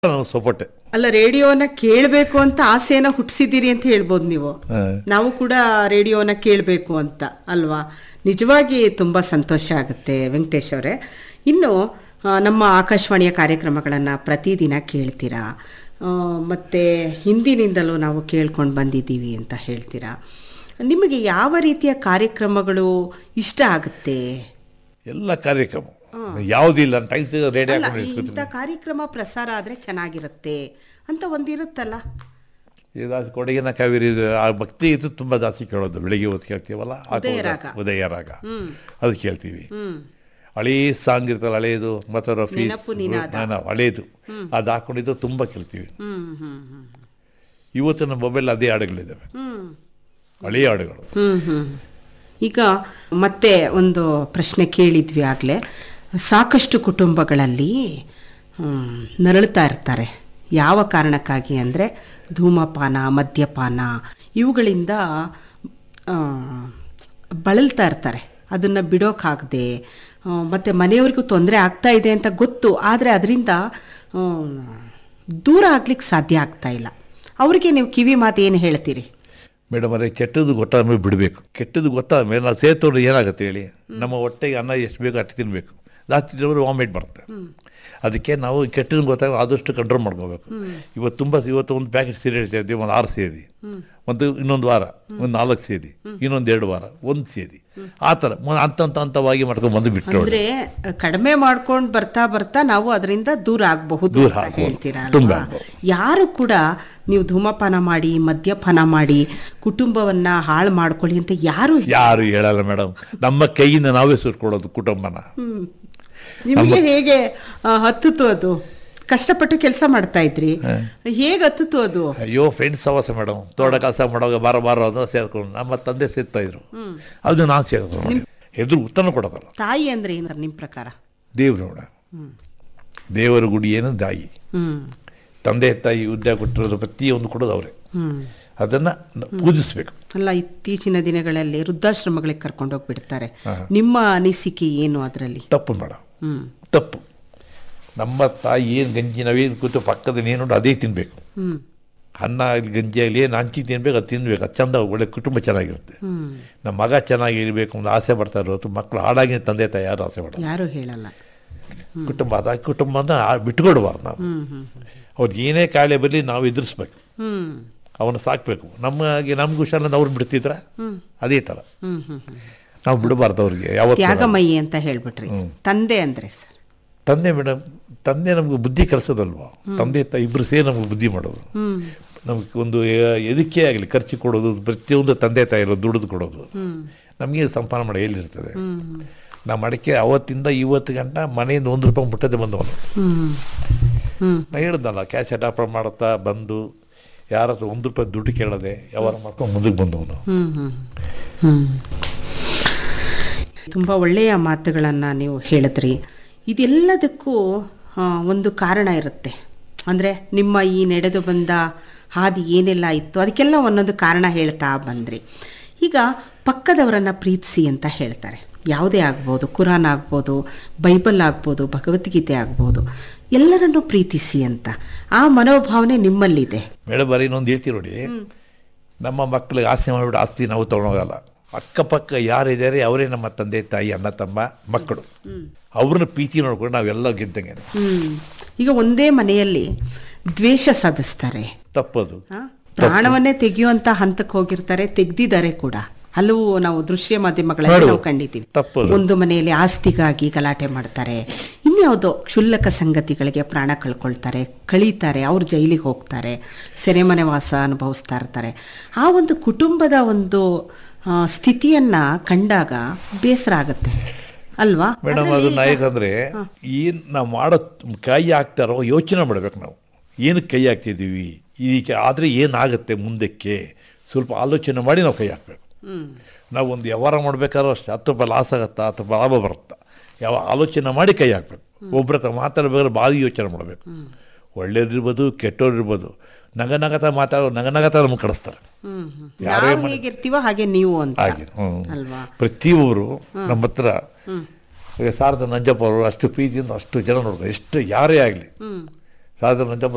Support. ಅಲ್ಲ, ರೇಡಿಯೋನ ಕೇಳಬೇಕು ಅಂತ ಆಸೆನ ಹುಟ್ಟಿಸಿದ್ದೀರಿ ಅಂತ ಹೇಳ್ಬೋದು ನೀವು. ನಾವು ಕೂಡ ರೇಡಿಯೋನ ಕೇಳಬೇಕು ಅಂತ ಅಲ್ವಾ? ನಿಜವಾಗಿ ತುಂಬ ಸಂತೋಷ ಆಗುತ್ತೆ ವೆಂಕಟೇಶ್ ಅವರೇ. ಇನ್ನು ನಮ್ಮ ಆಕಾಶವಾಣಿಯ ಕಾರ್ಯಕ್ರಮಗಳನ್ನು ಪ್ರತಿದಿನ ಕೇಳ್ತೀರಾ, ಮತ್ತು ಹಿಂದಿನಿಂದಲೂ ನಾವು ಕೇಳ್ಕೊಂಡು ಬಂದಿದ್ದೀವಿ ಅಂತ ಹೇಳ್ತೀರಾ. ನಿಮಗೆ ಯಾವ ರೀತಿಯ ಕಾರ್ಯಕ್ರಮಗಳು ಇಷ್ಟ ಆಗುತ್ತೆ? ಎಲ್ಲ ಕಾರ್ಯಕ್ರಮ ಯಾವುದಿಲ್ಲ ರೇಡಿಯೋ ಇಂಥ ಕಾರ್ಯಕ್ರಮ ಪ್ರಸಾರ ಆದರೆ ಚೆನ್ನಾಗಿರುತ್ತೆ ಅಂತ ಒಂದಿರುತ್ತಲ್ಲ. ಕೊಡಗಿನ ಕಾವೇರಿ ಆ ಭಕ್ತಿ ಇದು ತುಂಬ ಜಾಸ್ತಿ ಕೇಳೋದು. ಬೆಳಿಗ್ಗೆ ಹೊತ್ತು ಕೇಳ್ತೀವಲ್ಲ, ಉದಯ ರಾಗ ಅದು ಕೇಳ್ತೀವಿ. ಹಳೇ ಸಾಂಗ್ ಇರ್ತಲ್ಲ, ಹಳೇದು ಮತ್ತು ರಫಿ ಹಳೇದು ಅದು ಹಾಕೊಂಡಿದ್ದು ತುಂಬ ಕೇಳ್ತೀವಿ. ಇವತ್ತು ನಮ್ಮ ಮೊಬೈಲ್ ಅದೇ ಹಾಡುಗಳಿದ್ದಾವೆ, ಹಳೆಯ ಹಾಡುಗಳು. ಈಗ ಮತ್ತೆ ಒಂದು ಪ್ರಶ್ನೆ ಕೇಳಿದ್ವಿ ಆಗಲೇ. ಸಾಕಷ್ಟು ಕುಟುಂಬಗಳಲ್ಲಿ ನರಳುತ್ತಾ ಇರ್ತಾರೆ. ಯಾವ ಕಾರಣಕ್ಕಾಗಿ ಅಂದರೆ ಧೂಮಪಾನ, ಮದ್ಯಪಾನ ಇವುಗಳಿಂದ ಬಳಲ್ತಾ ಇರ್ತಾರೆ. ಅದನ್ನು ಬಿಡೋಕ್ಕಾಗದೆ, ಮತ್ತು ಮನೆಯವ್ರಿಗೂ ತೊಂದರೆ ಆಗ್ತಾ ಇದೆ ಅಂತ ಗೊತ್ತು, ಆದರೆ ಅದರಿಂದ ದೂರ ಆಗ್ಲಿಕ್ಕೆ ಸಾಧ್ಯ ಆಗ್ತಾ ಇಲ್ಲ. ಅವರಿಗೆ ನೀವು ಕಿವಿ ಮಾತು ಏನು ಹೇಳ್ತೀರಿ? ಮೇಡಮ್ ಅವರೇ, ಕೆಟ್ಟದ್ದು ಗೊತ್ತಾದ ಮೇಲೆ ಬಿಡಬೇಕು. ಕೆಟ್ಟದ್ದು ಗೊತ್ತಾದ ಮೇಲೆ ನಾವು ಸೇರ್ತೋದ್ರೆ ಏನಾಗುತ್ತೆ ಹೇಳಿ? ನಮ್ಮ ಹೊಟ್ಟೆಗೆ ಅನ್ನ ಎಷ್ಟು ಬೇಕು ಅಷ್ಟು ತಿನ್ನಬೇಕು. ಜಾಸ್ತಿ ತಿನ್ನೋರು ವಾಮಿಟ್ ಬರುತ್ತೆ. ಅದಕ್ಕೆ ನಾವು ಕೆಟ್ಟದ್ದು ಗೊತ್ತಾಗ ಆದಷ್ಟು ಕಂಟ್ರೋಲ್ ಮಾಡ್ಕೋಬೇಕು. ಇವತ್ತು ಒಂದು ಪ್ಯಾಕೆಟ್ ಸೀರೆ ಸೇದಿ, ಒಂದು 6 ಸೇದಿ, ಒಂದು ಇನ್ನೊಂದು ವಾರ ಒಂದು 4 ಸೇದಿ, ಇನ್ನೊಂದು 2 ವಾರ 1 ಸೇದಿ, ಆ ಥರ ಹಂತವಾಗಿ ಮಾಡ್ಕೊಂಡು ಬಂದು ಬಿಟ್ಟು ಅಂದರೆ ಕಡಿಮೆ ಮಾಡ್ಕೊಂಡು ಬರ್ತಾ ಬರ್ತಾ ನಾವು ಅದರಿಂದ ದೂರ ಆಗಬಹುದು ಹೇಳ್ತೀರಾ? ಯಾರು ಕೂಡ ನೀವು ಧೂಮಪಾನ ಮಾಡಿ, ಮದ್ಯಪಾನ ಮಾಡಿ ಕುಟುಂಬವನ್ನ ಹಾಳು ಮಾಡ್ಕೊಳ್ಳಿ ಅಂತ ಯಾರು ಹೇಳಲ್ಲ ಮೇಡಮ್. ನಮ್ಮ ಕೈಯಿಂದ ನಾವೇ ಸುಟ್ಕೊಳ್ಳೋದು ಕುಟುಂಬನ. ನಿಮಗೆ ಹೇಗೆ ಹತ್ತಿತು ಅದು? ಕಷ್ಟಪಟ್ಟು ಕೆಲಸ ಮಾಡ್ತಾ ಇದ್ರಿ, ಹೇಗೆ ಹತ್ತಿತು ಅದು? ಅಯ್ಯೋ, ಫ್ರೆಂಡ್ಸ್ ಸವಾಸ ಮೇಡಮ್. ತೋಟ ಕೆಲಸ ಮಾಡುವಾಗ ಬಾರ ಅದನ್ನ ಸೇರ್ಕೊಂಡು ನಮ್ಮ ತಂದೆ ಸೇರ್ತಾ ಇದ್ರು, ಅದು ನಾನು ಸೇರ್ಕೊಂಡು ಎದುರು ಉತ್ತರ ಕೊಡೋದಲ್ಲ. ತಾಯಿ ಅಂದ್ರೆ ಏನಾರ ನಿಮ್ಮ ಪ್ರಕಾರ? ದೇವ್ರು ನೋಡ, ದೇವರ ಗುಡಿ ಏನು ತಾಯಿ. ತಂದೆ ತಾಯಿ ಉದ್ಯೋಗ ಕೊಟ್ಟಿರೋದು ಪ್ರತಿಯೊಂದು ಕೊಡೋದು ಅವರೇ. ಅದನ್ನ ಪೂಜಿಸ್ಬೇಕು. ಅಲ್ಲ, ಇತ್ತೀಚಿನ ದಿನಗಳಲ್ಲಿ ವೃದ್ಧಾಶ್ರಮಗಳಿಗೆ ಕರ್ಕೊಂಡು ಹೋಗ್ಬಿಡ್ತಾರೆ. ನಿಮ್ಮ ಅನಿಸಿಕೆ ಏನು ಅದರಲ್ಲಿ? ತಪ್ಪು ಮೇಡಮ್, ತಪ್ಪು. ನಮ್ಮ ತಾಯಿ ಏನು ಗಂಜಿ ನಾವೇನು ಕೂತು ಪಕ್ಕದಲ್ಲಿ ಏನು ಅದೇ ತಿನ್ಬೇಕು. ಅನ್ನ ಆಗಲಿ, ಗಂಜಿ ಆಗಲಿ, ಏನು ಹಂಚಿ ತಿನ್ಬೇಕು, ಅದು ತಿನ್ಬೇಕು. ಅದು ಚಂದ, ಒಳ್ಳೆ ಕುಟುಂಬ ಚೆನ್ನಾಗಿರುತ್ತೆ. ನಮ್ಮ ಮಗ ಚೆನ್ನಾಗಿರ್ಬೇಕು ಅಂತ ಆಸೆ ಪಡ್ತಾ ಇರೋದು. ಮಕ್ಕಳು ಹಾಳಾಗಿ ತಂದೆ ತಾಯಿ ಯಾರು ಆಸೆ ಪಡೋದು? ಯಾರು ಹೇಳಲ್ಲ. ಕುಟುಂಬನ ಬಿಟ್ಕೊಡ್ಬಾರ್ದು ನಾವು. ಅವ್ರಿಗೆ ಏನೇ ಕಾಯಿಲೆ ಬರಲಿ ನಾವು ಎದುರಿಸ್ಬೇಕು, ಅವನ್ನ ಸಾಕಬೇಕು. ನಮ್ಗೆ ಹುಷಾರಲ್ಲ ಅವ್ರು ಬಿಡ್ತಿದ್ರ, ಅದೇ ಥರ ನಾವು ಬಿಡಬಾರ್ದು ಅವ್ರಿಗೆ. ಯಾವತ್ತು ತ್ಯಾಗಮಯಿ ಅಂತ ಹೇಳ್ಬಿಟ್ರಿ. ತಂದೆ ಅಂದ್ರೆ ಸರ್, ತಂದೆ ಮೇಡಮ್, ತಂದೆ ನಮ್ಗೆ ಬುದ್ಧಿ ಕಲಿಸೋದಲ್ವಾ? ತಂದೆ ತಾಯಿ ಇಬ್ಬರು ಸೇರಿ ನಮ್ಗೆ ಬುದ್ಧಿ ಮಾಡೋದು. ನಮ್ಗೆ ಒಂದು ಎದಕ್ಕೆ ಆಗಲಿ ಖರ್ಚು ಕೊಡೋದು, ಪ್ರತಿಯೊಂದು ತಂದೆ ತಾಯಿ ಇರೋದು, ದುಡಿದು ಕೊಡೋದು. ನಮಗೆ ಸಂಪಾದನೆ ಮಾಡಿ ಎಲ್ಲಿರ್ತದೆ? ನಮ್ಮ ಅಡಿಕೆ ಅವತ್ತಿಂದ ಇವತ್ತು ಗಂಟ ಮನೆಯಿಂದ ₹1 ಮುಟ್ಟದೆ ಬಂದವನು. ನಾ ಹೇಳ್ದಲ್ಲ, ಕ್ಯಾಶ್ ಅಡಾಪ್ಟ್ ಮಾಡುತ್ತಾ ಬಂದು ಯಾರ ಹತ್ರ ₹1 ದುಡ್ಡು ಕೇಳದೆ ವ್ಯವಹಾರ ಮಾಡ್ಕೊಂಡು ಮುಂದಕ್ಕೆ ಬಂದವನು. ತುಂಬ ಒಳ್ಳೆಯ ಮಾತುಗಳನ್ನು ನೀವು ಹೇಳಿದ್ರಿ. ಇದೆಲ್ಲದಕ್ಕೂ ಒಂದು ಕಾರಣ ಇರುತ್ತೆ. ಅಂದರೆ ನಿಮ್ಮ ಈ ನಡೆದು ಬಂದ ಹಾದಿ ಏನೆಲ್ಲ ಇತ್ತು ಅದಕ್ಕೆಲ್ಲ ಒಂದೊಂದು ಕಾರಣ ಹೇಳ್ತಾ ಬಂದ್ರಿ. ಈಗ ಪಕ್ಕದವರನ್ನು ಪ್ರೀತಿಸಿ ಅಂತ ಹೇಳ್ತಾರೆ. ಯಾವುದೇ ಆಗ್ಬೋದು, ಕುರಾನ್ ಆಗ್ಬೋದು, ಬೈಬಲ್ ಆಗ್ಬೋದು, ಭಗವದ್ಗೀತೆ ಆಗ್ಬೋದು, ಎಲ್ಲರನ್ನೂ ಪ್ರೀತಿಸಿ ಅಂತ ಆ ಮನೋಭಾವನೆ ನಿಮ್ಮಲ್ಲಿದೆ. ಮೇಡಮ್ ಬರೀ ಇನ್ನೊಂದು ಹೇಳ್ತೀವಿ ನೋಡಿ, ನಮ್ಮ ಮಕ್ಕಳಿಗೆ ಆಸ್ತಿ ಮಾಡಿಬಿಟ್ಟು ಆಸ್ತಿ ನಾವು ತೊಗೊಳೋಗಲ್ಲ. ಅಕ್ಕಪಕ್ಕ ಯಾರಿದ್ದಾರೆ ಅವರೇ ನಮ್ಮ ತಂದೆ ತಾಯಿ, ಅಣ್ಣ ತಮ್ಮ, ಮಕ್ಕಳು. ಅವ್ರನ್ನ ಪ್ರೀತಿ ನೋಡ್ಕೊಂಡು ನಾವೆಲ್ಲ ಗೆದ್ದಂಗೆ. ಈಗ ಒಂದೇ ಮನೆಯಲ್ಲಿ ದ್ವೇಷ ಸಾಧಿಸ್ತಾರೆ, ತಪ್ಪದು. ಪ್ರಾಣವನ್ನೇ ತೆಗೆಯುವಂತ ಹಂತಕ್ಕೆ ಹೋಗಿರ್ತಾರೆ, ತೆಗ್ದಿದ್ದಾರೆ ಕೂಡ. ಹಲವು ನಾವು ದೃಶ್ಯ ಮಾಧ್ಯಮಗಳಲ್ಲಿ ನಾವು ಕಂಡಿದ್ದೀವಿ. ಒಂದು ಮನೆಯಲ್ಲಿ ಆಸ್ತಿಗಾಗಿ ಗಲಾಟೆ ಮಾಡ್ತಾರೆ, ಇನ್ಯಾವುದೋ ಕ್ಷುಲ್ಲಕ ಸಂಗತಿಗಳಿಗೆ ಪ್ರಾಣ ಕಳೀತಾರೆ, ಅವ್ರು ಜೈಲಿಗೆ ಹೋಗ್ತಾರೆ, ಸೆರೆಮನೆ ವಾಸ ಅನುಭವಿಸ್ತಾ ಇರ್ತಾರೆ. ಆ ಒಂದು ಕುಟುಂಬದ ಒಂದು ಸ್ಥಿತಿಯನ್ನ ಕಂಡಾಗ ಬೇಸರ ಆಗುತ್ತೆ ಅಲ್ವಾ ಮೇಡಮ್? ಅದು ನಾಯಕ ಅಂದ್ರೆ ಏನ್ ನಾವು ಮಾಡೋ ಕೈ ಹಾಕ್ತಾರೋ ಯೋಚನೆ ಮಾಡ್ಬೇಕು. ನಾವು ಏನಕ್ಕೆ ಕೈ ಹಾಕ್ತಿದ್ದೀವಿ, ಈಗ ಆದರೆ ಏನಾಗುತ್ತೆ ಮುಂದಕ್ಕೆ ಸ್ವಲ್ಪ ಆಲೋಚನೆ ಮಾಡಿ ನಾವು ಕೈ ಹಾಕ್ಬೇಕು. ನಾವು ಒಂದು ವ್ಯವಹಾರ ಮಾಡ್ಬೇಕಾದ್ರೂ ಅಷ್ಟೇ, 10 ರೂಪಾಯಿ ಲಾಸ್ ಆಗುತ್ತಾ, 10 ರೂಪಾಯಿ ಲಾಭ ಬರುತ್ತಾ, ಯಾವ ಆಲೋಚನೆ ಮಾಡಿ ಕೈ ಹಾಕ್ಬೇಕು. ಒಬ್ಬರ ಹತ್ರ ಮಾತಾಡ್ಬೇಕಾದ್ರೆ ಭಾರಿ ಯೋಚನೆ ಮಾಡಬೇಕು. ಒಳ್ಳೆಯವ್ರಿರ್ಬೋದು, ಕೆಟ್ಟವ್ರಿರ್ಬೋದು, ನಗನಗತ ನಮಗೆ ಕಳಿಸ್ತಾರೆ. ಹೇಗಿರ್ತೀವೋ ಹಾಗೆ ನೀವು ಅಂತ. ಹಾಗೆ ಪ್ರತಿಯೊಬ್ಬರು ನಮ್ಮ ಹತ್ರ ಶಾರದಾ ನಂಜಪ್ಪ ಅವರು ಅಷ್ಟು ಪ್ರೀತಿಯಿಂದ ಅಷ್ಟು ಜನ ನೋಡ್ತಾರೆ. ಎಷ್ಟು ಯಾರೇ ಆಗಲಿ ಶಾರದಾ ನಂಜಪ್ಪ